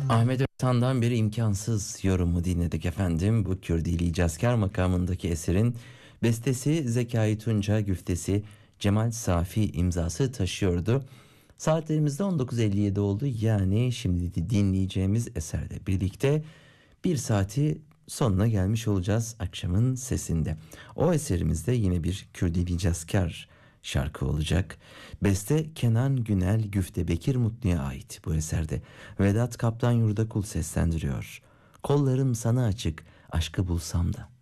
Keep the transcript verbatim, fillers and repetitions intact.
Ahmet Özhan'dan bir imkansız yorumu dinledik efendim. Bu Kürdili Cazkar makamındaki eserin bestesi Zekai Tunca, güftesi Cemal Safi imzası taşıyordu. Saatlerimizde on dokuz elli yedi oldu. Yani şimdi de dinleyeceğimiz eserle birlikte bir saati sonuna gelmiş olacağız akşamın sesinde. O eserimizde yine bir Kürdili Cazkar şarkı olacak. Beste Kenan Günel Güfte Bekir Mutlu'ya ait bu eserde. Vedat Kaptan Yurdakul seslendiriyor. Kollarım sana açık, aşkı bulsam da.